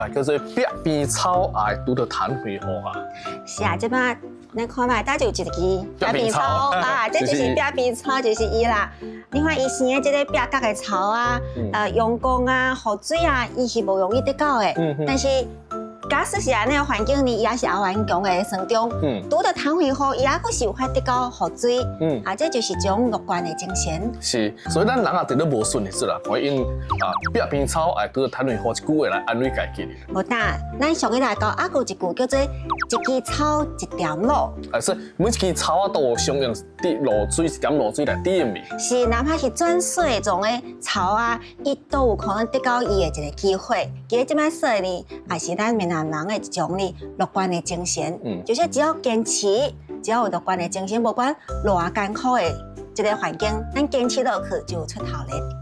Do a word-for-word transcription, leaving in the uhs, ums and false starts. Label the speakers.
Speaker 1: 啊，叫做壁边草也拄到痰回雨啊。
Speaker 2: 是啊，这摆你看嘛，搭就有一支壁边草
Speaker 1: 草
Speaker 2: 啊，这就是壁边草，就是伊啦。你看伊生的这个壁角的草啊，呃，阳光啊、雨水啊，伊是无容易得到的。
Speaker 1: 嗯嗯
Speaker 2: 但是假使是安尼个环境呢，伊也是也顽强的成长。
Speaker 1: 嗯，
Speaker 2: 拄到痰回雨，伊也阁是有法得到雨水。
Speaker 1: 嗯
Speaker 2: 啊，这就是一种乐观的精神。
Speaker 1: 是，所以咱人也得了无顺的事啦，可以用啊壁边草也叫做痰回雨一句话来安慰家己。
Speaker 2: 无当，咱上个来讲，还有一句叫做一枝草一点露。
Speaker 1: 啊，所以每一枝草啊都有相应滴露水一点露水来滴入去。
Speaker 2: 是，哪怕是转水种的草啊，伊都有可能得到伊的一个机会。其实即摆说呢，也是咱闽南人的一种呢乐观的精神。嗯，就是只要坚持，只要有乐观的精神，不管偌艰苦的一个环境，咱坚持落去就有出头嘞。